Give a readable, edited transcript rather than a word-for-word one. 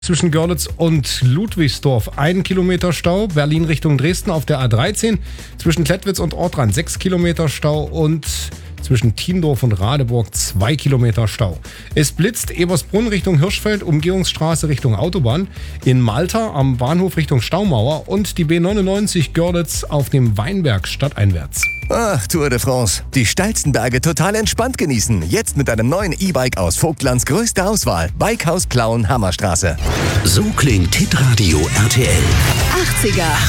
Zwischen Görlitz und Ludwigsdorf 1 Kilometer Stau. Berlin Richtung Dresden auf der A13. Zwischen Klettwitz und Ortrand 6 Kilometer Stau. Und zwischen Thiendorf und Radeburg 2 Kilometer Stau. Es blitzt Ebersbrunn Richtung Hirschfeld, Umgehungsstraße Richtung Autobahn. In Malta am Bahnhof Richtung Staumauer. Und die B99 Görlitz auf dem Weinberg stadteinwärts. Ach, Tour de France. Die steilsten Berge total entspannt genießen. Jetzt mit einem neuen E-Bike aus Vogtlands größter Auswahl. Bikehaus Plauen, Hammerstraße. So klingt Hitradio RTL. 80er.